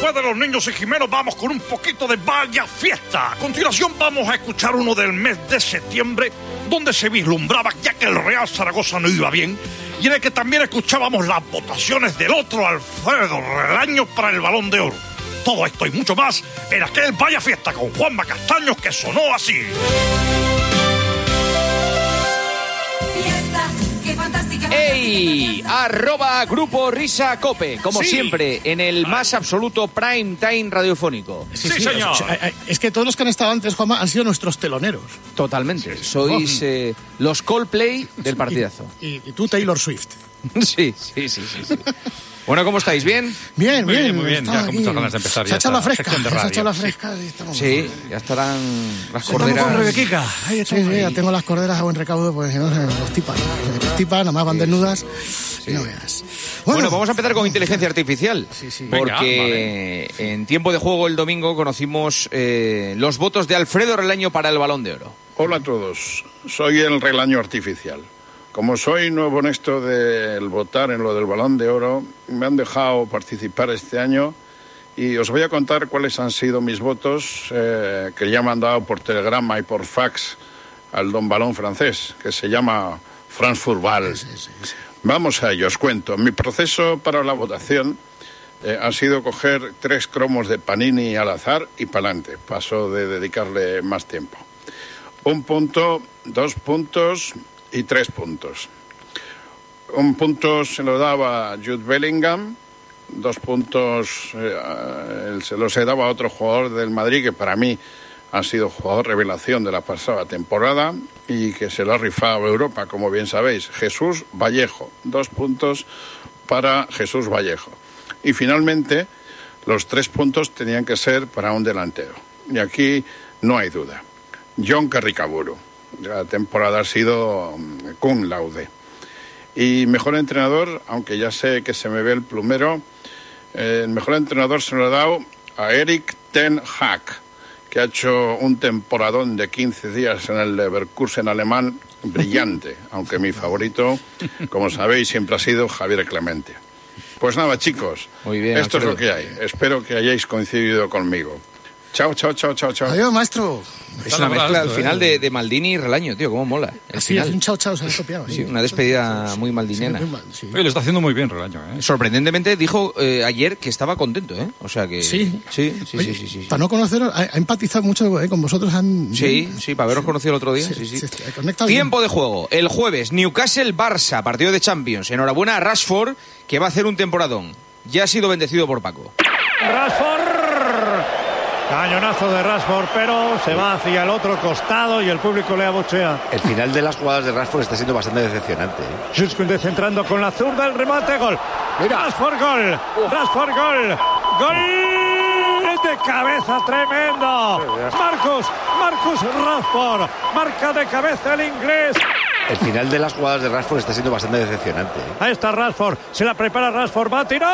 después de Los Niños y Jimeno vamos con un poquito de Vaya Fiesta. A continuación vamos a escuchar uno del mes de septiembre, donde se vislumbraba ya que el Real Zaragoza no iba bien, y en el que también escuchábamos las votaciones del otro Alfredo Relaño para el Balón de Oro. Todo esto y mucho más en aquel Vaya Fiesta con Juanma Castaños, que sonó así. ¡Ey! @Grupo Risa Cope, como siempre, en el más absoluto prime time radiofónico. Sí, señor. Es que todos los que han estado antes, Juanma, han sido nuestros teloneros. Totalmente. Sois los Coldplay del partidazo. Y tú, Taylor Swift. Sí. Bueno, ¿cómo estáis? ¿Bien? Bien. Muy bien. Ya con muchas ganas de empezar. Se ha echado la fresca. Sí, ya estarán las corderas. Con Rebequica. Sí, ya tengo las corderas a buen recaudo, pues no sé, los tipan, nada más van desnudas. Y no veas. Bueno, vamos a empezar con inteligencia artificial. Sí. Porque en tiempo de juego el domingo conocimos los votos de Alfredo Relaño para el Balón de Oro. Hola a todos, soy el Relaño Artificial. Como soy nuevo en esto del votar en lo del Balón de Oro, me han dejado participar este año y os voy a contar cuáles han sido mis votos que ya me han dado por telegrama y por fax al don Balón francés, que se llama France Football. Sí. Vamos a ello, os cuento. Mi proceso para la votación ha sido coger 3 cromos de Panini al azar y pa'lante. Paso de dedicarle más tiempo. 1 punto, 2 puntos... y 3 puntos. 1 punto se lo daba Jude Bellingham, 2 puntos se los he dado a otro jugador del Madrid que para mí ha sido jugador revelación de la pasada temporada y que se lo ha rifado Europa, como bien sabéis, Jesús Vallejo. 2 puntos para Jesús Vallejo. Y finalmente, los 3 puntos tenían que ser para un delantero. Y aquí no hay duda. John Carricaburu. La temporada ha sido cum laude. Y mejor entrenador, aunque ya sé que se me ve el plumero, el mejor entrenador se lo he dado a Erik ten Hag, que ha hecho un temporadón de 15 días en el Leverkusen alemán brillante, aunque mi favorito, como sabéis, siempre ha sido Javier Clemente. Pues nada, chicos, muy bien, esto Alfredo. Es lo que hay. Espero que hayáis coincidido conmigo. Chao. Adiós, maestro. Es una mezcla al final de Maldini y Relaño, tío, cómo mola. Sí, es un chao, se han copiado. Sí, una despedida muy maldiniana. Sí. Oye, lo está haciendo muy bien Relaño, Sorprendentemente dijo ayer que estaba contento, O sea que... Sí. Sí. Para no conoceros, ha empatizado mucho con vosotros. Sí, para haberos conocido el otro día. Sí. Tiempo de juego. El jueves, Newcastle-Barça, partido de Champions. Enhorabuena a Rashford, que va a hacer un temporadón. Ya ha sido bendecido por Paco. Rashford. Cañonazo de Rashford, pero se va hacia el otro costado y el público le abuchea. El final de las jugadas de Rashford está siendo bastante decepcionante. Juskun centrando con la zurda, el remate, gol. Rashford, gol. Rashford, gol. Gol de cabeza, tremendo. Marcus Rashford. Marca de cabeza el inglés. El final de las jugadas de Rashford está siendo bastante decepcionante. Ahí está Rashford, se la prepara Rashford, va a tirar,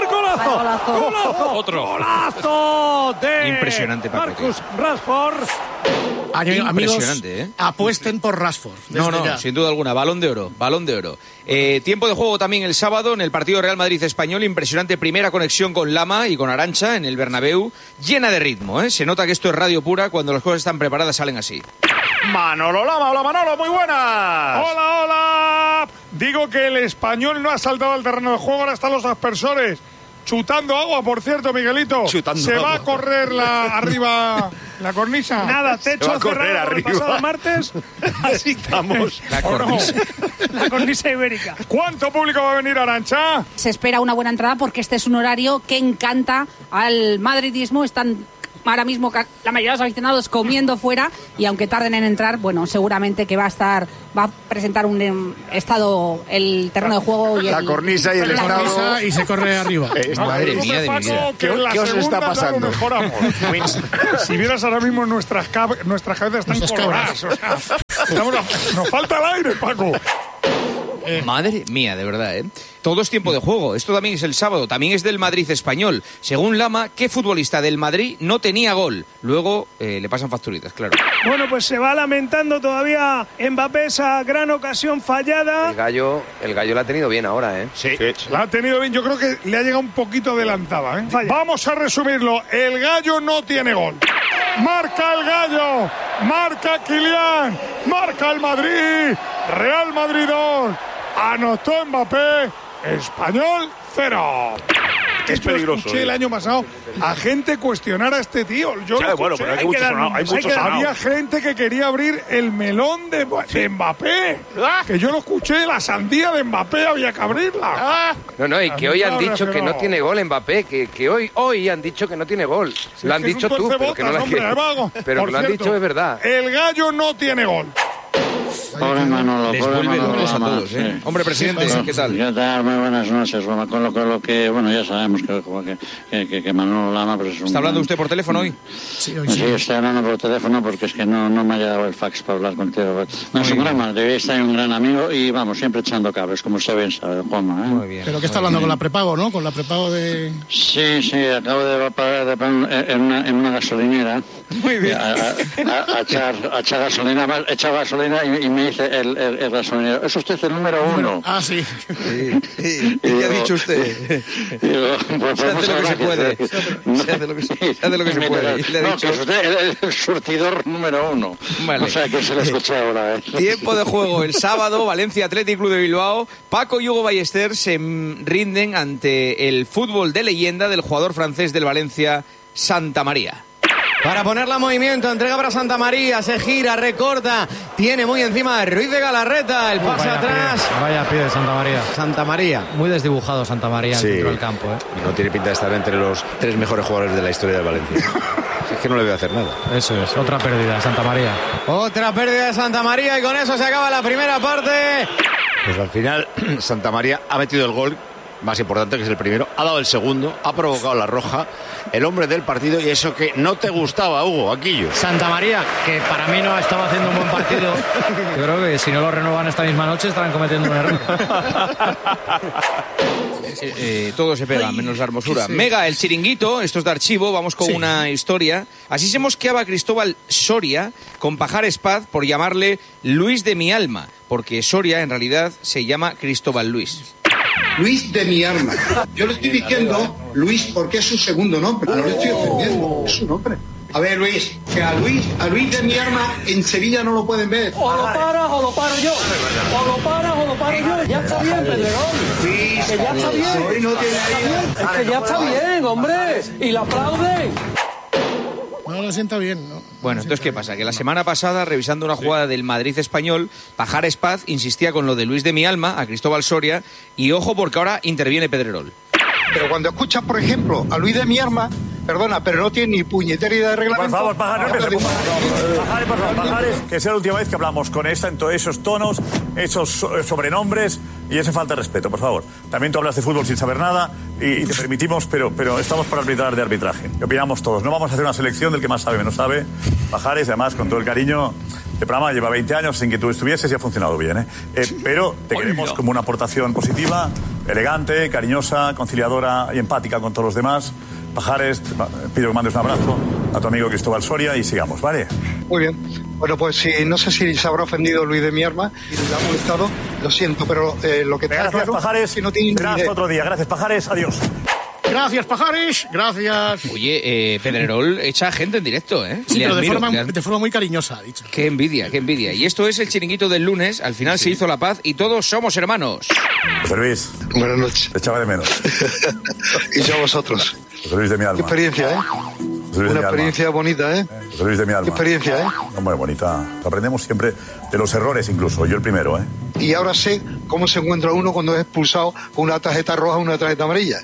golazo. Otro Golazo de impresionante, Paco, Marcus Rashford. Impresionante, Apuesten por Rashford. No, sin duda alguna, Balón de Oro. Tiempo de juego también el sábado en el partido Real Madrid-Español. Impresionante primera conexión con Lama y con Arantxa en el Bernabéu, llena de ritmo, Se nota que esto es radio pura, cuando las cosas están preparadas salen así. Manolo Lama, hola Manolo, muy buenas. Hola. Digo que el Español no ha saltado al terreno de juego, ahora están los aspersores chutando agua, por cierto, Miguelito. Se va a correr arriba la cornisa. Nada, techo cerrado el pasado martes. Así estamos. La cornisa ibérica. ¿Cuánto público va a venir a Arantxa? Se espera una buena entrada porque este es un horario que encanta al madridismo. Están ahora mismo la mayoría de los aficionados comiendo fuera y aunque tarden en entrar, bueno, seguramente que va a presentar un estado el terreno de juego y la cornisa y el estado y se corre arriba. Madre mía de mi vida. ¿Qué os está pasando? Si vieras ahora mismo nuestras cabezas están coloradas. O sea, nos falta el aire, Paco. Madre mía, de verdad, ¿eh? Todo es tiempo de juego. Esto también es el sábado, también es del Madrid español. Según Lama, ¿qué futbolista del Madrid no tenía gol? Luego le pasan facturitas, claro. Bueno, pues se va lamentando todavía Mbappé esa gran ocasión fallada. El gallo la ha tenido bien ahora, ¿eh? Sí. La ha tenido bien. Yo creo que le ha llegado un poquito adelantada, ¿eh? Vamos a resumirlo. El gallo no tiene gol. Marca el gallo. Marca Kylian. Marca el Madrid. Real Madrid 2. Anotó Mbappé. Español 0. Es peligroso. Escuché el año pasado a gente cuestionar a este tío. Yo lo bueno, pero hay muchos sonados. Había gente que quería abrir el melón de Mbappé. Que yo lo escuché, la sandía de Mbappé había que abrirla. No, y que hoy han dicho que no tiene gol Mbappé, que hoy han dicho que no tiene gol. Lo han dicho tú, pero que no lo han dicho, es verdad. El gallo no tiene gol. Pobre Manolo, les vuelve locos a todos, ¿eh? Sí. Hombre, presidente, ¿qué tal? ¿Qué tal? Muy buenas noches. Bueno, con lo que bueno, ya sabemos que Manolo Lama pues es un... ¿Está hablando usted por teléfono hoy? Sí, estoy hablando por teléfono porque es que no me ha llegado el fax para hablar contigo. No, es un gran madridista y un gran amigo y vamos, siempre echando cables, como usted bien sabe, Juanma, ¿eh? Muy bien. ¿Pero qué está hablando con la prepago, no? Con la prepago de... Sí, acabo de pagar en una gasolinera. Muy bien. A echar gasolina, y me dice el gasolinero, es usted el número 1. Ah, sí. ¿Qué ha dicho usted? Digo, pues, se hace lo que se puede. Se hace lo que se puede. Y le ha dicho... que es usted el surtidor número 1. Vale. O sea, que se le escucha ahora. Tiempo de juego el sábado, Valencia Athletic Club de Bilbao. Paco y Hugo Ballester se rinden ante el fútbol de leyenda del jugador francés del Valencia, Santa María. Para ponerla en movimiento, entrega para Santa María, se gira, recorta, tiene muy encima de Ruiz de Galarreta, el pase atrás. Vaya pie de Santa María. Santa María. Muy desdibujado Santa María sí, dentro del campo, ¿eh? No tiene pinta de estar entre los 3 mejores jugadores de la historia de Valencia. Es que no le voy a hacer nada. Eso es, otra pérdida de Santa María. Otra pérdida de Santa María y con eso se acaba la primera parte. Pues al final Santa María ha metido el gol más importante, que es el primero, ha dado el segundo, ha provocado la roja, el hombre del partido, y eso que no te gustaba, Hugo, Aquillo. Santa María, que para mí no estaba haciendo un buen partido. Yo creo que si no lo renuevan esta misma noche estarán cometiendo un error. Todo se pega, menos la hermosura. Sí. Mega, el chiringuito, esto es de archivo, vamos con una historia. Así se mosqueaba Cristóbal Soria con Pajar Espaz por llamarle Luis de mi alma, porque Soria en realidad se llama Cristóbal Luis. Luis de mi arma. Yo le estoy diciendo Luis porque es su segundo nombre. No le estoy ofendiendo, es su nombre. A ver, Luis, que a Luis de mi arma en Sevilla no lo pueden ver. O lo paras o lo paro yo. O lo paras o lo paro yo. Ya está bien, Pedrerón. Luis, que ya está bien. Hoy no tiene ahí. Es que ya está bien, hombre. Y la aplauden. No lo sienta bien, ¿no? Bueno, entonces, ¿qué pasa? Que la semana pasada, revisando una jugada del Madrid español, Pajar Espaz insistía con lo de Luis de mi alma, a Cristóbal Soria, y ojo porque ahora interviene Pedrerol. Pero cuando escuchas, por ejemplo, a Luis de mi arma, perdona, pero no tiene ni puñetera idea de reglamento. Por favor, Pajares, que sea la última vez que hablamos con esos tonos, esos sobrenombres y ese falta de respeto, por favor. También tú hablas de fútbol sin saber nada y te permitimos, pero estamos para arbitrar de arbitraje. ¿Qué opinamos todos? No vamos a hacer una selección del que más sabe, menos sabe. Pajares, además, con todo el cariño, este programa lleva 20 años sin que tú estuvieses y ha funcionado bien, ¿eh? Pero te queremos como una aportación positiva, elegante, cariñosa, conciliadora y empática con todos los demás. Pajares, te pido que mandes un abrazo a tu amigo Cristóbal Soria y sigamos, ¿vale? Muy bien. Bueno, pues no sé si se habrá ofendido Luis de mi arma y le ha molestado, lo siento, pero lo que te gracias, claro, Pajares, si no tiene gracias otro día. Gracias, Pajares, adiós. Gracias, Pajares, gracias. Oye, Pedrerol echa gente en directo, ¿eh? Sí, pero de forma muy cariñosa, ha dicho. Qué envidia, qué envidia. Y esto es el chiringuito del lunes, al final se hizo la paz y todos somos hermanos. José Luis. Buenas noches. Te echaba de menos. Y yo a vosotros. José Luis de mi alma. Qué experiencia, ¿eh? Una experiencia bonita, ¿eh? José Luis de mi alma. Qué experiencia, ¿eh? Muy bonita. Aprendemos siempre de los errores incluso, yo el primero, ¿eh? Y ahora sé cómo se encuentra uno cuando es expulsado con una tarjeta roja o una tarjeta amarilla.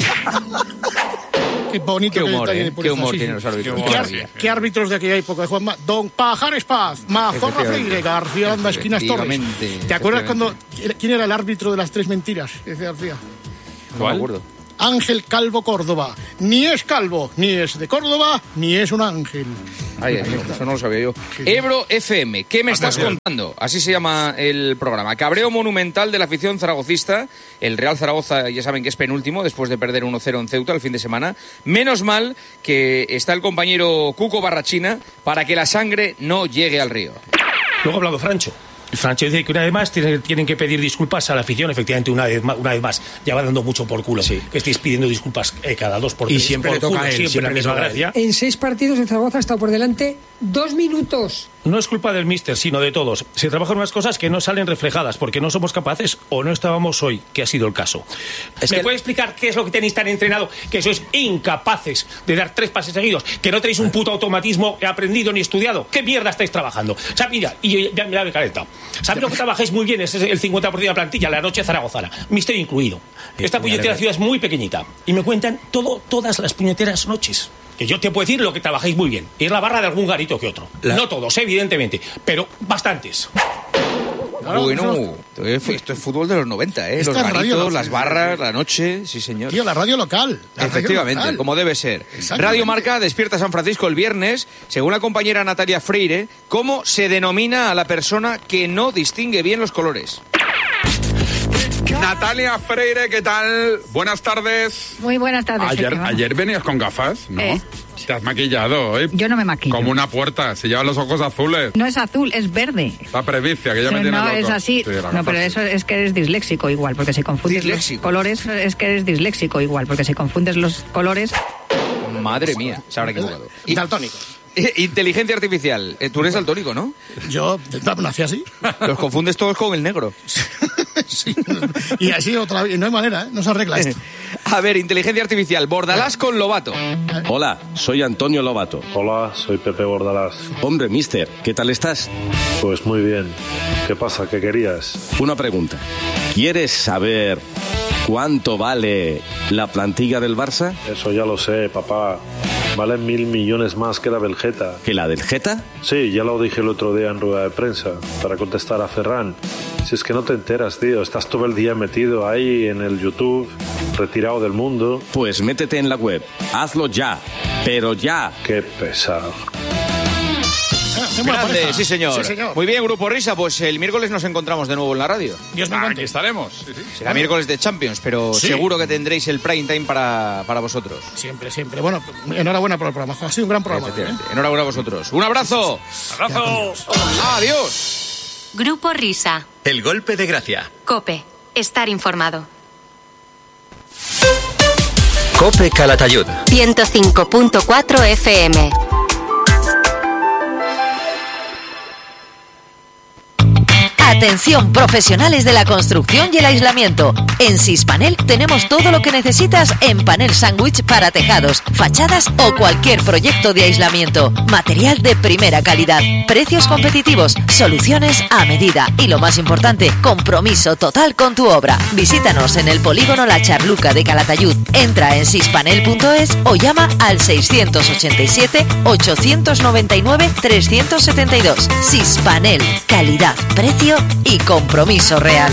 Qué bonito. Qué humor, qué humor tienen los árbitros. ¿Qué árbitros de aquella época, Juanma? Don Pajares Paz, Mazorra Freire, García Landa, Esquinas Torres. ¿Te acuerdas quién era el árbitro de las 3 mentiras? Decía García. No me acuerdo. Ángel Calvo Córdoba. Ni es calvo, ni es de Córdoba, ni es un ángel. Ay, eso no lo sabía yo. Ebro FM, ¿qué me estás contando? Así se llama el programa. Cabreo monumental de la afición zaragocista. El Real Zaragoza, ya saben que es penúltimo después de perder 1-0 en Ceuta el fin de semana. Menos mal que está el compañero Cuco Barrachina para que la sangre no llegue al río. Luego ha hablado Francho. Francho dice que una vez más tienen que pedir disculpas a la afición, efectivamente, una vez más. Ya va dando mucho por culo. Sí. Que estéis pidiendo disculpas cada 2 por 3. Y siempre le toca a él. Siempre la misma gracia. En 6 partidos el Zaragoza ha estado por delante 2 minutos. No es culpa del míster, sino de todos. Se trabajan unas cosas que no salen reflejadas porque no somos capaces o no estábamos hoy, que ha sido el caso. ¿Me puede explicar qué es lo que tenéis tan entrenado que sois incapaces de dar 3 pases seguidos? Que no tenéis un puto automatismo aprendido ni estudiado. ¿Qué mierda estáis trabajando? O sea, mira, y ya me he calentado. ¿Sabéis lo que trabajáis muy bien? Es el 50% de la plantilla, la noche zaragozana. Míster incluido. Esta puñetera ciudad es muy pequeñita. Y me cuentan todas las puñeteras noches. Que yo te puedo decir lo que trabajáis muy bien. Y es la barra de algún garito que otro. No todos, evidentemente, pero bastantes. Claro, bueno, esto es fútbol de los 90, ¿eh? Los garitos, las barras, la noche, sí señor. Tío, la radio local. Efectivamente, local. Como debe ser. Radio Marca despierta San Francisco el viernes, según la compañera Natalia Freire, ¿cómo se denomina a la persona que no distingue bien los colores? Natalia Freire, ¿qué tal? Buenas tardes. Muy buenas tardes. Ayer venías con gafas, ¿no? Te has maquillado, ¿eh? Yo no me maquillo. Como una puerta, se llevan los ojos azules. No es azul, es verde. La previcia, que ya me tiene loco. No, es así. Sí, no, pero eso es que eres disléxico igual, porque si confundes los colores, es que eres disléxico igual, porque si confundes los colores... Madre mía, se habrá equivocado. Y daltónico. Inteligencia artificial. Tú eres daltónico, ¿no? Yo nací así. Los confundes todos con el negro. Sí. Y así otra vez. No hay manera, ¿eh? No se arregla esto. A ver, inteligencia artificial. Bordalás con Lobato. Hola, soy Antonio Lobato. Hola, soy Pepe Bordalás. Hombre, mister, ¿qué tal estás? Pues muy bien. ¿Qué pasa? ¿Qué querías? Una pregunta. ¿Quieres saber cuánto vale la plantilla del Barça? Eso ya lo sé, papá. Vale 1.000 millones más que la del Geta. ¿Que la del Geta? Sí, ya lo dije el otro día en rueda de prensa, para contestar a Ferran. Si es que no te enteras, tío, estás todo el día metido ahí en el YouTube, retirado del mundo. Pues métete en la web, hazlo ya, pero ya. Qué pesado. Grande, sí señor. Sí, señor. Muy bien, Grupo Risa, pues el miércoles nos encontramos de nuevo en la radio. Dios me aquí estaremos. Sí. Será miércoles de Champions, pero seguro que tendréis el prime time para vosotros. Siempre. Bueno, enhorabuena por el programa. Ha sido un gran programa. Enhorabuena a vosotros. Un abrazo. ¡Abrazo! Adiós. Grupo Risa. El golpe de gracia. COPE. Estar informado. COPE Calatayud. 105.4 FM. Atención, profesionales de la construcción y el aislamiento. En Sispanel tenemos todo lo que necesitas en panel sándwich para tejados, fachadas o cualquier proyecto de aislamiento. Material de primera calidad, precios competitivos, soluciones a medida y lo más importante, compromiso total con tu obra. Visítanos en el polígono La Charluca de Calatayud. Entra en sispanel.es o llama al 687 899 372. Sispanel, calidad, precio y compromiso real.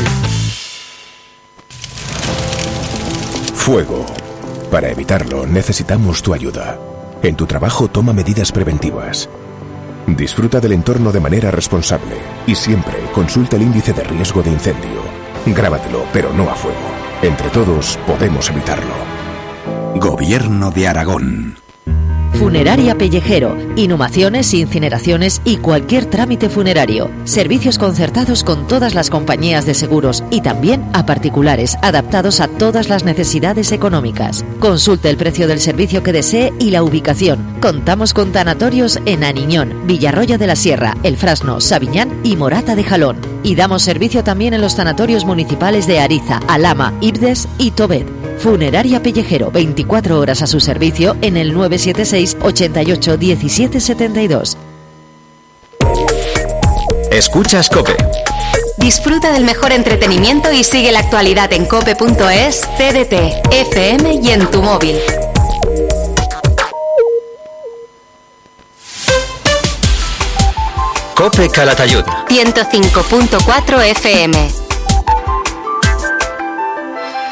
Fuego. Para evitarlo necesitamos tu ayuda. En tu trabajo toma medidas preventivas. Disfruta del entorno de manera responsable y siempre consulta el índice de riesgo de incendio. Grábatelo, pero no a fuego. Entre todos podemos evitarlo. Gobierno de Aragón. Funeraria Pellejero, inhumaciones, incineraciones y cualquier trámite funerario. Servicios concertados con todas las compañías de seguros y también a particulares, adaptados a todas las necesidades económicas. Consulte el precio del servicio que desee y la ubicación. Contamos con tanatorios en Aniñón, Villarroya de la Sierra, El Frasno, Sabiñán y Morata de Jalón. Y damos servicio también en los tanatorios municipales de Ariza, Alhama, Ibdes y Tobet. Funeraria Pellejero, 24 horas a su servicio en el 976 88 17 72. Escuchas COPE. Disfruta del mejor entretenimiento y sigue la actualidad en cope.es, TDT, FM y en tu móvil. COPE Calatayud. 105.4 FM.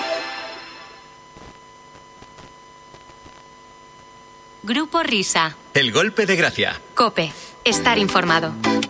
Grupo Risa. El golpe de gracia. COPE. Estar informado.